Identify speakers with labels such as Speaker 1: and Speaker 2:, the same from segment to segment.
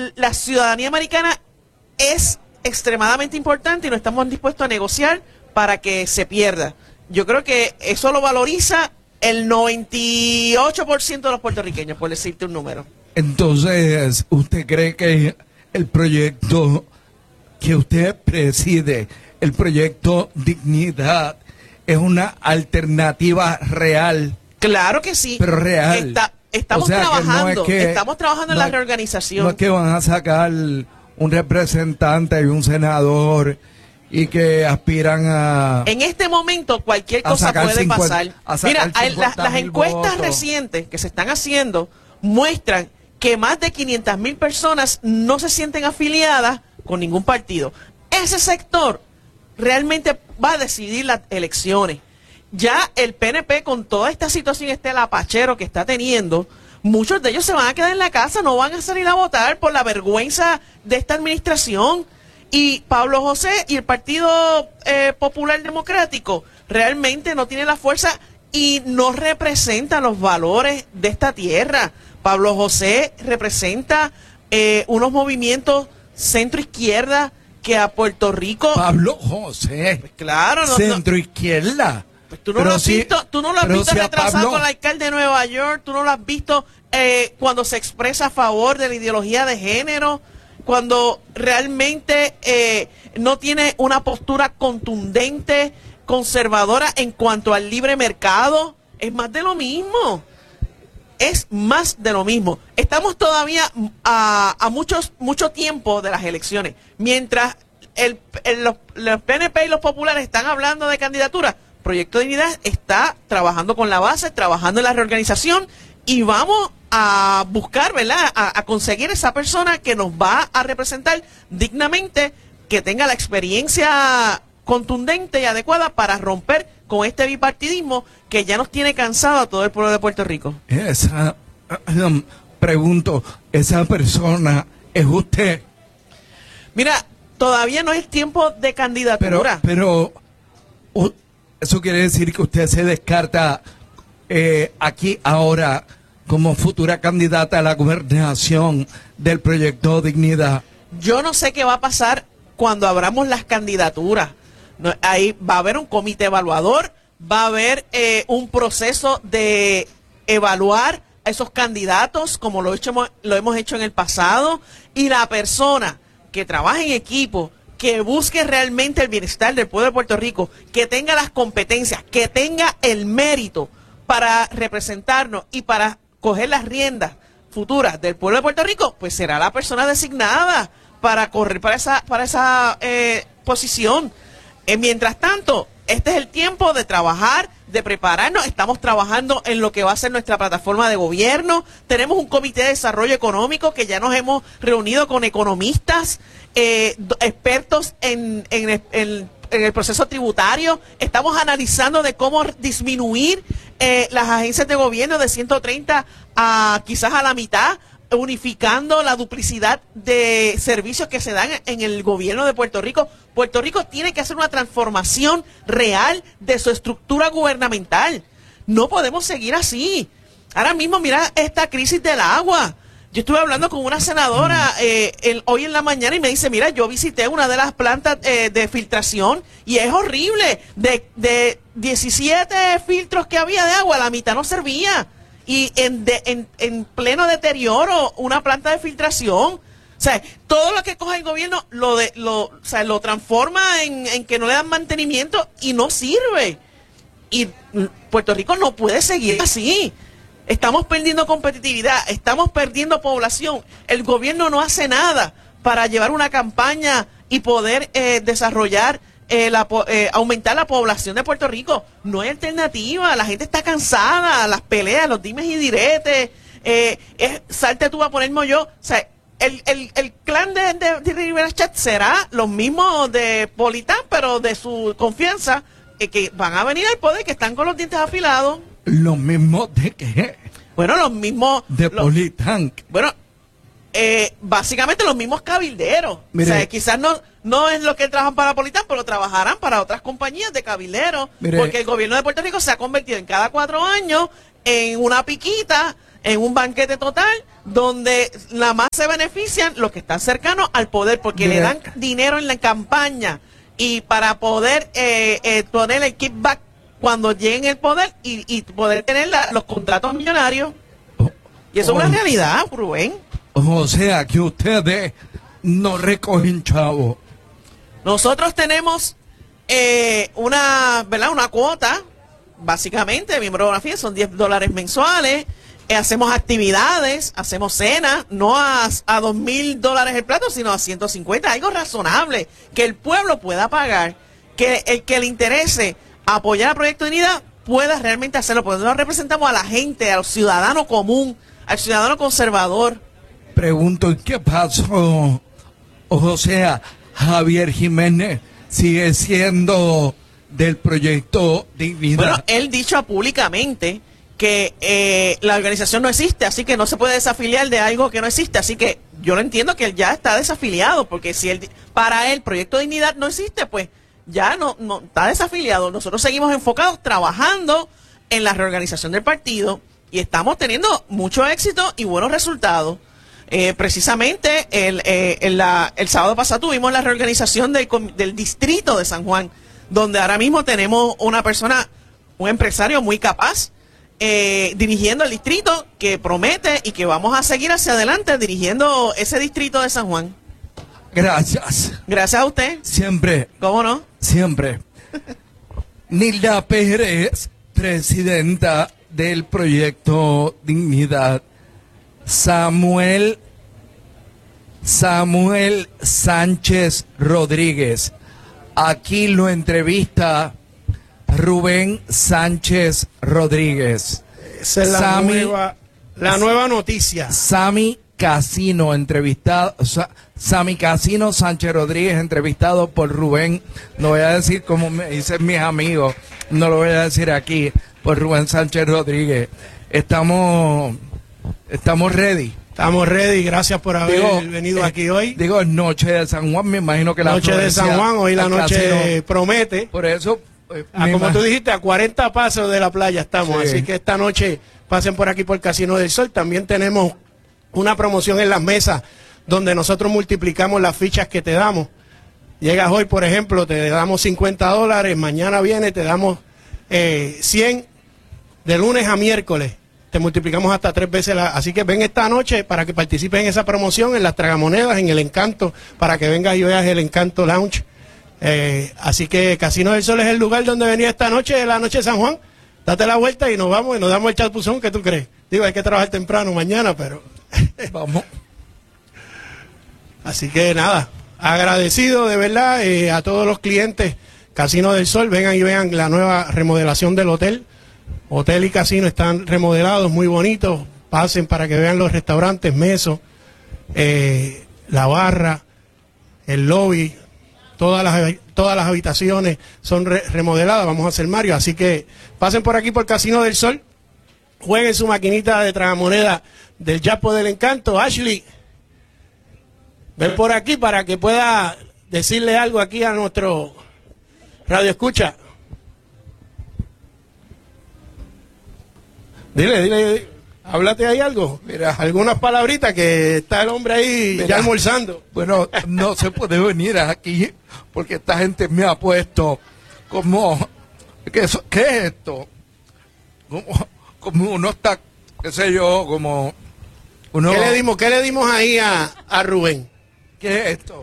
Speaker 1: la ciudadanía americana es extremadamente importante y no estamos dispuestos a negociar para que se pierda. Yo creo que eso lo valoriza el 98% de los puertorriqueños, por decirte un número.
Speaker 2: Entonces, ¿usted cree que el proyecto que usted preside, el proyecto Dignidad, es una alternativa real?
Speaker 1: Claro que sí.
Speaker 2: Pero real.
Speaker 1: Estamos trabajando, estamos trabajando en la reorganización.
Speaker 2: No es que van a sacar un representante y un senador y que aspiran a...
Speaker 1: En este momento cualquier cosa puede pasar. Mira, las encuestas
Speaker 2: votos
Speaker 1: recientes que se están haciendo muestran que más de 500,000 personas no se sienten afiliadas con ningún partido. Ese sector realmente va a decidir las elecciones. Ya el PNP, con toda esta situación, este lapachero que está teniendo, muchos de ellos se van a quedar en la casa, no van a salir a votar por la vergüenza de esta administración. Y Pablo José y el Partido Popular Democrático realmente no tienen la fuerza y no representa los valores de esta tierra. Pablo José representa unos movimientos centro-izquierda que a Puerto Rico...
Speaker 2: Pablo José.
Speaker 1: Pues claro,
Speaker 2: centro-izquierda.
Speaker 1: Pues tú no lo has visto, retrasado con el alcalde de Nueva York, tú no lo has visto cuando se expresa a favor de la ideología de género, cuando realmente no tiene una postura contundente, conservadora en cuanto al libre mercado. Es más de lo mismo. Es más de lo mismo. Estamos todavía a mucho tiempo de las elecciones. Mientras los PNP y los populares están hablando de candidatura, Proyecto de Dignidad está trabajando con la base, trabajando en la reorganización y vamos a buscar, ¿verdad?, a conseguir esa persona que nos va a representar dignamente, que tenga la experiencia contundente y adecuada para romper con este bipartidismo que ya nos tiene cansado a todo el pueblo de Puerto Rico.
Speaker 2: Pregunto, ¿esa persona es usted?
Speaker 1: Mira, todavía no es tiempo de candidatura.
Speaker 2: Pero eso quiere decir que usted se descarta aquí ahora como futura candidata a la gobernación del Proyecto Dignidad.
Speaker 1: Yo no sé qué va a pasar cuando abramos las candidaturas. No, ahí va a haber un comité evaluador, va a haber un proceso de evaluar a esos candidatos como lo hemos hecho en el pasado, y la persona que trabaje en equipo, que busque realmente el bienestar del pueblo de Puerto Rico, que tenga las competencias, que tenga el mérito para representarnos y para coger las riendas futuras del pueblo de Puerto Rico, pues será la persona designada para correr para esa posición. Mientras tanto, este es el tiempo de trabajar, de prepararnos. Estamos trabajando en lo que va a ser nuestra plataforma de gobierno. Tenemos un comité de desarrollo económico que ya nos hemos reunido con economistas, expertos en el proceso tributario. Estamos analizando de cómo disminuir las agencias de gobierno de 130 a quizás a la mitad, unificando la duplicidad de servicios que se dan en el gobierno de Puerto Rico. Puerto Rico tiene que hacer una transformación real de su estructura gubernamental. No podemos seguir así. Ahora mismo, mira esta crisis del agua. Yo estuve hablando con una senadora hoy en la mañana y me dice, mira, yo visité una de las plantas de filtración y es horrible. De 17 filtros que había de agua, la mitad no servía. Y en pleno deterioro, una planta de filtración. O sea, todo lo que coge el gobierno lo transforma en que no le dan mantenimiento y no sirve. Y Puerto Rico no puede seguir así. Estamos perdiendo competitividad, estamos perdiendo población. El gobierno no hace nada para llevar una campaña y poder desarrollar, aumentar la población de Puerto Rico. No hay alternativa, la gente está cansada, las peleas, los dimes y diretes, salte tú a ponerme yo. O sea, el clan de Rivera Chat será los mismos de Politán, pero de su confianza, que van a venir al poder, que están con los dientes afilados.
Speaker 2: ¿Los mismos de qué?
Speaker 1: Bueno, los mismos...
Speaker 2: De Politán.
Speaker 1: Bueno, básicamente los mismos cabilderos. Mire, o sea, quizás no es lo que trabajan para Politán, pero trabajarán para otras compañías de cabilderos. Mire, porque el gobierno de Puerto Rico se ha convertido en cada 4 años en una piquita, en un banquete total donde la más se benefician los que están cercanos al poder, porque le dan dinero en la campaña y para poder poner el kickback cuando lleguen el poder y poder tener los contratos millonarios. Y eso es una realidad, Rubén.
Speaker 2: O sea, que ustedes no recogen chavo.
Speaker 1: Nosotros tenemos una cuota, básicamente, de miembro de la fiesta, son $10 mensuales. Hacemos actividades, hacemos cenas, no a $2,000 el plato, sino a 150, algo razonable, que el pueblo pueda pagar, que el que le interese apoyar al Proyecto de Dignidad pueda realmente hacerlo, porque nosotros representamos a la gente, al ciudadano común, al ciudadano conservador.
Speaker 2: Pregunto, ¿qué pasó? O sea, Javier Jiménez sigue siendo del Proyecto Dignidad.
Speaker 1: Bueno, él dicho públicamente que la organización no existe, así que no se puede desafiliar de algo que no existe, así que yo no entiendo que él ya está desafiliado, porque si él, para él Proyecto de Dignidad no existe, pues ya no está desafiliado. Nosotros seguimos enfocados trabajando en la reorganización del partido y estamos teniendo mucho éxito y buenos resultados. Precisamente el sábado pasado tuvimos la reorganización del distrito de San Juan, donde ahora mismo tenemos una persona, un empresario muy capaz, dirigiendo el distrito, que promete y que vamos a seguir hacia adelante dirigiendo ese distrito de San Juan.
Speaker 2: Gracias.
Speaker 1: Gracias a usted.
Speaker 2: Siempre.
Speaker 1: ¿Cómo no?
Speaker 2: Siempre. Nilda Pérez, presidenta del Proyecto Dignidad. Samuel Sánchez Rodríguez. Aquí lo entrevista Rubén Sánchez Rodríguez.
Speaker 3: Esa es la nueva noticia.
Speaker 2: Sammy Casino, entrevistado. Sammy Casino Sánchez Rodríguez, entrevistado por Rubén. No voy a decir como me dicen mis amigos, no lo voy a decir aquí, por Rubén Sánchez Rodríguez. Estamos ready.
Speaker 3: Estamos ready, gracias por haber venido aquí hoy.
Speaker 2: Digo, Noche de San Juan, me imagino que la
Speaker 3: Noche de San Juan, hoy la noche promete.
Speaker 2: Por eso...
Speaker 3: como tú dijiste, a 40 pasos de la playa estamos, así que esta noche pasen por aquí por Casino del Sol. También tenemos una promoción en las mesas donde nosotros multiplicamos las fichas que te damos. Llegas hoy, por ejemplo, te damos $50, mañana viene, te damos 100, de lunes a miércoles. Te multiplicamos hasta 3 veces, así que ven esta noche para que participes en esa promoción, en las tragamonedas, en el Encanto, para que vengas y veas el Encanto Lounge. Así que Casino del Sol es el lugar donde venía esta noche, la noche de San Juan. Date la vuelta y nos vamos y nos damos el chapuzón. ¿Qué tú crees? Digo, hay que trabajar temprano mañana, pero
Speaker 2: vamos.
Speaker 3: Así que nada, agradecido de verdad a todos los clientes Casino del Sol. Vengan y vean la nueva remodelación del hotel. Hotel y casino están remodelados, muy bonitos. Pasen para que vean los restaurantes, mesos, la barra, el lobby. Todas las habitaciones son remodeladas, vamos a hacer Mario, así que pasen por aquí por Casino del Sol, jueguen su maquinita de tragamoneda del Japo del Encanto. Ashley, ven por aquí para que pueda decirle algo aquí a nuestro radio escucha. Dile, háblate ahí algo.
Speaker 2: Mira,
Speaker 3: algunas palabritas que está el hombre ahí ya almorzando.
Speaker 2: Bueno, no se puede venir aquí porque esta gente me ha puesto como ¿qué es esto? Como uno está, qué sé yo, como uno.
Speaker 3: ¿Qué le dimos ahí a Rubén?
Speaker 2: ¿Qué es esto?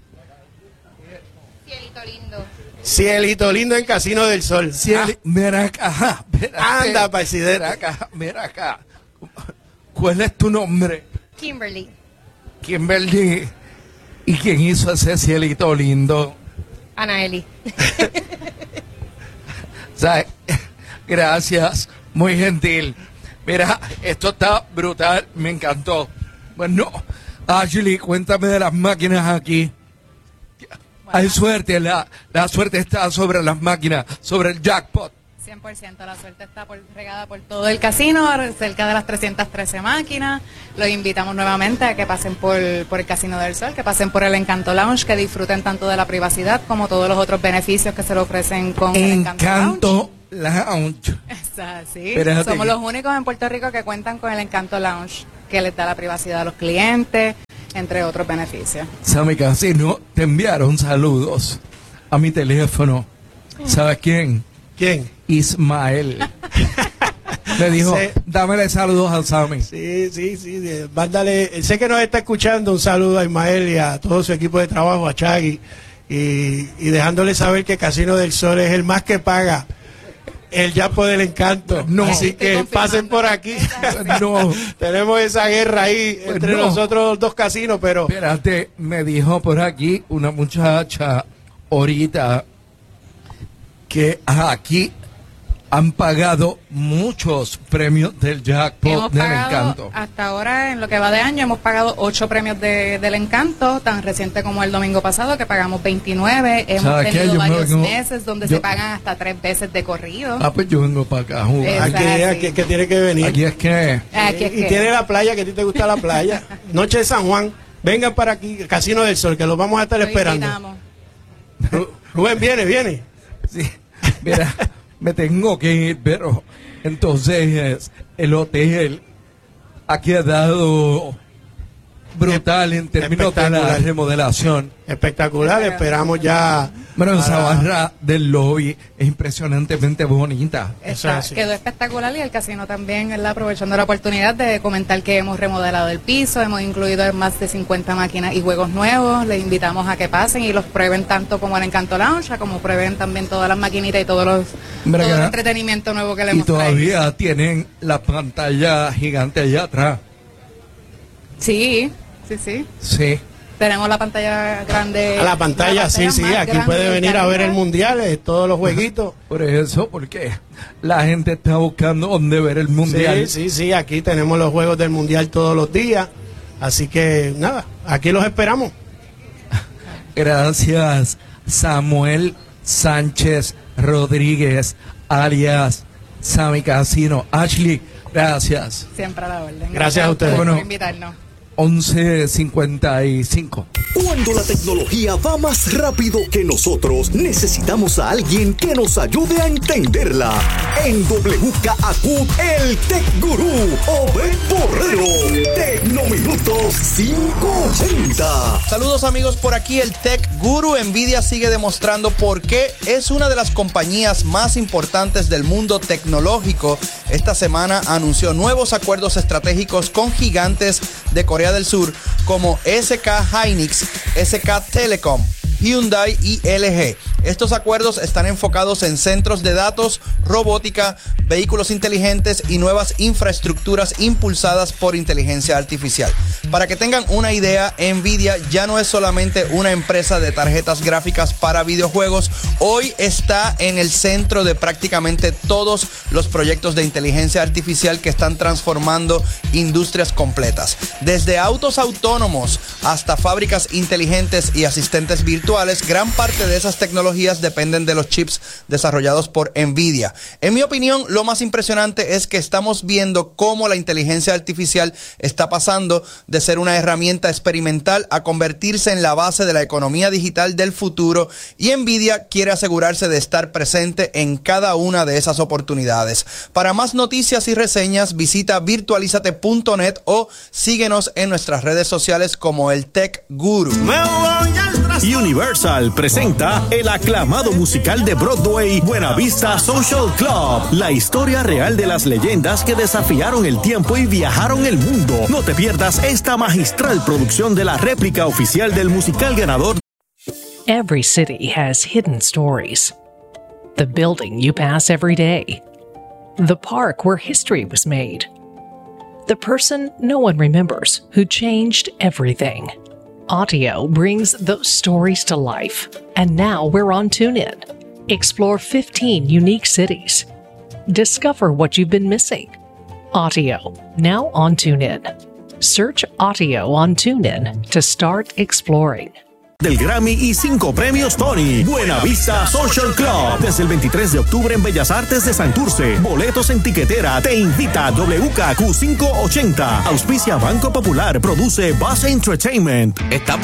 Speaker 4: Cielito lindo.
Speaker 3: Cielito lindo en Casino del Sol.
Speaker 2: Mira acá,
Speaker 3: anda, presidente.
Speaker 2: Mira acá. ¿Cuál es tu nombre?
Speaker 4: Kimberly.
Speaker 2: Kimberly. ¿Y quién hizo ese cielito lindo?
Speaker 4: Anaeli.
Speaker 2: Gracias, muy gentil. Mira, esto está brutal, me encantó. Bueno, Ashley, cuéntame de las máquinas aquí. Bueno. Hay suerte, la suerte está sobre las máquinas, sobre el jackpot.
Speaker 4: 100%, la suerte está regada por todo el casino, cerca de las 313 máquinas. Los invitamos nuevamente a que pasen por el Casino del Sol, que pasen por el Encanto Lounge, que disfruten tanto de la privacidad como todos los otros beneficios que se le ofrecen con el
Speaker 2: Encanto Lounge.
Speaker 4: Sí, somos los únicos en Puerto Rico que cuentan con el Encanto Lounge. que les da la privacidad a los clientes, entre otros beneficios.
Speaker 2: Sammy Casino, te enviaron saludos a mi teléfono. ¿Sabes quién?
Speaker 3: ¿Quién?
Speaker 2: Ismael. Me dijo,
Speaker 3: Sí.
Speaker 2: dámele saludos a Sammy.
Speaker 3: Sí. Mándale, sé que nos está escuchando, un saludo a Ismael y a todo su equipo de trabajo, a Chagui, y dejándole saber que Casino del Sol es el más que paga el Yapo del Encanto.
Speaker 2: No.
Speaker 3: Así
Speaker 4: Estoy
Speaker 3: que
Speaker 4: confirmando.
Speaker 3: pasen por aquí.
Speaker 2: No.
Speaker 3: Tenemos esa guerra ahí
Speaker 2: Pues
Speaker 3: entre
Speaker 2: no.
Speaker 3: nosotros dos casinos, pero
Speaker 2: Espérate, me dijo por aquí una muchacha ahorita que aquí han pagado muchos premios del jackpot
Speaker 4: Hemos
Speaker 2: del
Speaker 4: pagado,
Speaker 2: Encanto.
Speaker 4: hasta ahora, en lo que va de año, hemos pagado 8 premios del Encanto, tan reciente como el domingo pasado, que pagamos 29. Hemos
Speaker 2: ¿Sabes qué?
Speaker 4: tenido
Speaker 2: Yo me
Speaker 4: varios
Speaker 2: vengo-
Speaker 4: meses donde
Speaker 2: yo-
Speaker 4: se pagan hasta 3 veces de corrido.
Speaker 2: Ah, pues yo vengo para acá a jugar.
Speaker 4: Exacto.
Speaker 3: aquí que tiene que venir.
Speaker 2: Aquí es que
Speaker 4: Aquí es
Speaker 3: Y
Speaker 4: que-
Speaker 3: tiene la playa, que a ti te gusta la playa. Noche de San Juan, vengan para aquí, Casino del Sol, que los vamos a estar
Speaker 4: lo
Speaker 3: esperando.
Speaker 4: invitamos.
Speaker 3: Rubén, viene.
Speaker 2: sí, mira, me tengo que ir, pero entonces el hotel ha quedado brutal en términos de la
Speaker 3: Espectacular.
Speaker 2: remodelación.
Speaker 3: Espectacular, esperamos ya.
Speaker 2: Bueno, esa
Speaker 3: para-
Speaker 2: barra del lobby es impresionantemente bonita.
Speaker 3: Eso es así.
Speaker 4: Quedó espectacular y el casino también, ¿verdad? Aprovechando la oportunidad de comentar que hemos remodelado el piso, hemos incluido más de 50 máquinas y juegos nuevos. Les invitamos a que pasen y los prueben tanto como el Encanto Lounge, como prueben también todas las maquinitas y todo
Speaker 2: Mira
Speaker 4: el
Speaker 2: que-
Speaker 4: entretenimiento nuevo que le
Speaker 2: Y
Speaker 4: hemos traído.
Speaker 2: todavía tienen la pantalla gigante allá atrás.
Speaker 4: Sí.
Speaker 2: Sí.
Speaker 4: Tenemos la pantalla grande.
Speaker 3: A la pantalla, sí,
Speaker 4: más
Speaker 3: aquí
Speaker 4: grande
Speaker 3: puede
Speaker 4: del
Speaker 3: venir a ver el
Speaker 4: Caribe.
Speaker 3: mundial, todos los jueguitos.
Speaker 2: Por eso, porque la gente está buscando dónde ver el mundial.
Speaker 3: Sí, aquí tenemos los juegos del mundial todos los días. Así que nada, aquí los esperamos.
Speaker 2: Gracias, Samuel Sánchez Rodríguez, alias Sammy Casino. Ashley, gracias.
Speaker 4: Siempre a la orden.
Speaker 3: Gracias a ustedes.
Speaker 4: por
Speaker 2: Bueno.
Speaker 4: invitarnos.
Speaker 2: 11:55.
Speaker 5: Cuando la tecnología va más rápido que nosotros, necesitamos a alguien que nos ayude a entenderla. En WKAQ, el Tech Gurú, Obed Borrero. Tecnominutos 580.
Speaker 6: Saludos amigos, por aquí el Tech Guru. Nvidia sigue demostrando por qué es una de las compañías más importantes del mundo tecnológico. Esta semana anunció nuevos acuerdos estratégicos con gigantes de Corea del Sur como SK Hynix, SK Telecom, Hyundai y LG. Estos acuerdos están enfocados en centros de datos, robótica, vehículos inteligentes y nuevas infraestructuras impulsadas por inteligencia artificial. Para que tengan una idea, Nvidia ya no es solamente una empresa de tarjetas gráficas para videojuegos, hoy está en el centro de prácticamente todos los proyectos de inteligencia artificial que están transformando industrias completas. Desde autos autónomos hasta fábricas inteligentes y asistentes virtuales, gran parte de esas tecnologías dependen de los chips desarrollados por Nvidia. En mi opinión, lo más impresionante es que estamos viendo cómo la inteligencia artificial está pasando de ser una herramienta experimental a convertirse en la base de la economía digital del futuro, y Nvidia quiere asegurarse de estar presente en cada una de esas oportunidades. Para más noticias y reseñas, visita virtualizate.net o síguenos en nuestras redes sociales como el Tech Guru.
Speaker 7: Universal presenta el aclamado musical de Broadway Buena Vista Social Club, la historia real de las leyendas que desafiaron el tiempo y viajaron el mundo. No te pierdas esta magistral producción de la réplica oficial del musical ganador.
Speaker 8: Every city has hidden stories. The building you pass every day. The park where history was made. The person no one remembers who changed everything. Audio brings those stories to life. And now we're on TuneIn. Explore 15 unique cities. Discover what you've been missing. Audio, now on TuneIn. Search Audio on TuneIn to start exploring.
Speaker 7: Del Grammy y 5 premios Tony. Buena Vista Social Club. Desde el 23 de octubre en Bellas Artes de Santurce. Boletos en tiquetera. Te invita WKQ 580. Auspicia Banco Popular. Produce Buzz Entertainment.
Speaker 9: Está